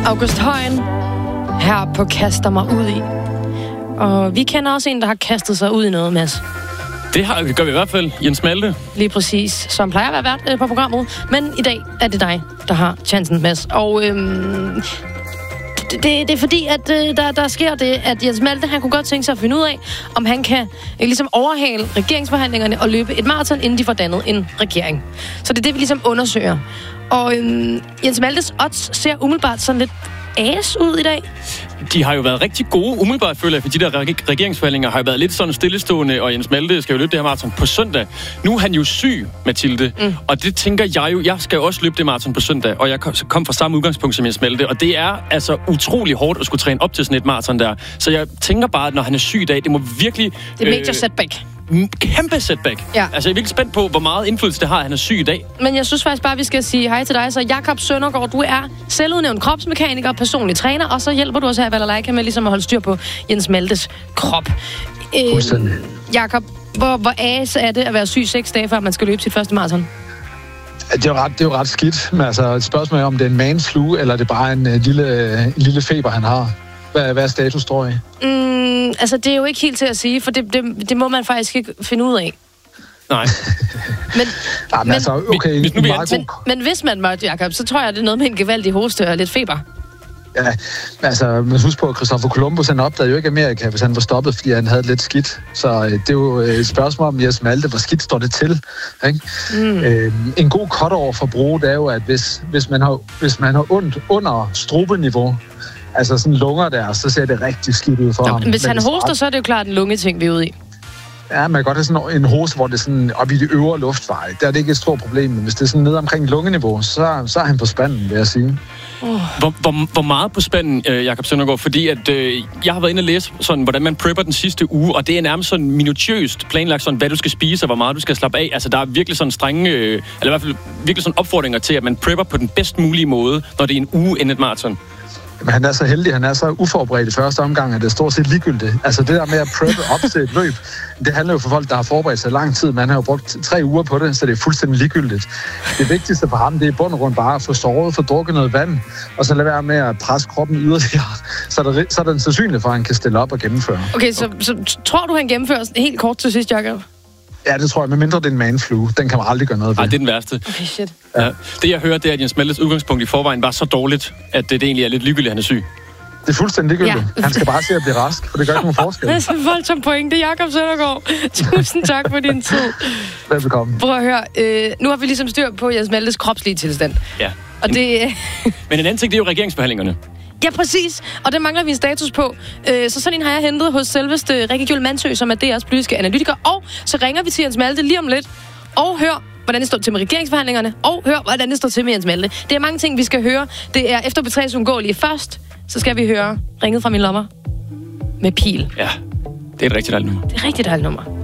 August Højen her på Kaster mig ud i. Og vi kender også en, der har kastet sig ud i noget, Mads. Det gør vi i hvert fald. Jens Malte. Lige præcis, som plejer at være vært på programmet. Men i dag er det dig, der har chancen, Mads. Og det er fordi, at der sker det, at Jens Malte, han kunne godt tænke sig at finde ud af, om han kan ligesom overhale regeringsforhandlingerne og løbe et maraton, inden de får dannet en regering. Så det er det, vi ligesom undersøger. Og Jens Maltes odds ser umiddelbart sådan lidt ud i dag. De har jo været rigtig gode, umiddelbart føler jeg, for de der regeringsforhandlinger har jo været lidt sådan stillestående, og Jens Malte skal jo løbe det her maraton på søndag. Nu er han jo syg, Mathilde, og det tænker jeg jo, jeg skal jo også løbe det maraton på søndag, og jeg kom fra samme udgangspunkt som Jens Malte, og det er altså utrolig hårdt at skulle træne op til sådan et maraton der. Så jeg tænker bare, at når han er syg i dag, det må virkelig... Det er major setback. Kæmpe setback. Ja. Altså, jeg er virkelig spændt på, hvor meget indflydelse det har, at han er syg i dag. Men jeg synes faktisk bare, at vi skal sige hej til dig. Så Jakob Søndergaard, du er selvudnævnt kropsmekaniker, personlig træner, og så hjælper du os her i Balalaika med ligesom at holde styr på Jens Maltes krop. Jakob, hvor er det at være syg 6 dage, før man skal løbe sit første maraton? Det er jo ret skidt. Men altså, et spørgsmål er, om det er en manflu, eller det er bare en lille feber, han har. Hvad er status, tror I? Altså, det er jo ikke helt til at sige, for det må man faktisk ikke finde ud af. Nej. Men hvis man måtte, Jakob, så tror jeg, det er noget med en gevaldig hoste og lidt feber. Ja, altså, man husk på, at Christopher Columbus, han opdagede jo ikke Amerika, hvis han var stoppet, fordi han havde lidt skidt. Så det er jo et spørgsmål om, Jens Malte, hvor skidt står det til. Ikke? En god cut-over for brug, det er jo, at hvis man har ondt under strubeniveau, altså sådan lunger der, så ser det rigtig skidt ud for ham. Hvis han hoster, så er det jo klart en lungeting, vi er ude i. Ja, man kan godt have sådan en hoste, hvor det er sådan op i de øvre luftveje. Der er det ikke et stort problem, men hvis det er sådan nede omkring lungeniveau, så er han på spanden, vil jeg sige. Hvor meget på spanden, Jakob Søndergaard? Fordi at jeg har været inde og læse sådan, hvordan man prepper den sidste uge, og det er nærmest sådan minutiøst planlagt, sådan, hvad du skal spise og hvor meget du skal slappe af. Altså, der er virkelig sådan strenge, eller i hvert fald virkelig sådan opfordringer til, at man prepper på den bedst mulige måde, når det er en uge inden et maraton. Men han er så heldig, han er så uforberedt i første omgang, at det er stort set ligegyldigt. Altså det der med at preppe op til et løb, det handler jo for folk, der har forberedt sig lang tid. Man har jo brugt 3 uger på det, så det er fuldstændig ligegyldigt. Det vigtigste for ham, det er i bund og grund bare at få sovet, få drukket noget vand, og så lade være med at presse kroppen yderligere. Så er den sandsynligt for, at han kan stille op og gennemføre. Okay, så tror du, han gennemfører helt kort til sidst, Jakob? Ja, det tror jeg, medmindre det er en manflu. Den kan man aldrig gøre noget ved. Nej, det er den værste. Okay, shit. Ja. Det jeg hører, det er, at Jens Maltes udgangspunkt i forvejen var så dårligt, at det egentlig er lidt ligegyldigt, at han er syg. Det er fuldstændig ligegyldigt. Ja. Han skal bare se at blive rask, for det gør ikke nogen forskel. Det er så voldsomt pointe, Jakob Søndergaard. Tusind tak for din tid. Velbekomme. Prøv at høre, nu har vi ligesom styr på Jens Maltes kropslige tilstand. Ja. Og det... Men en anden ting, det er jo regeringsforhandlingerne. Ja, præcis. Og det mangler vi en status på. Så sådan en har jeg hentet hos selveste Rikke Gjøl Mandsø, som er DR's politiske analytiker. Og så ringer vi til Jens Malte lige om lidt og hør, hvordan det står til med regeringsforhandlingerne, og hør, hvordan det står til med Jens Malte. Det er mange ting, vi skal høre. Det er efter P3's uundgåelige først, så skal vi høre Ringet fra min lommer med Pil. Ja, det er et rigtig dejligt nummer. Det er et rigtig dejligt nummer.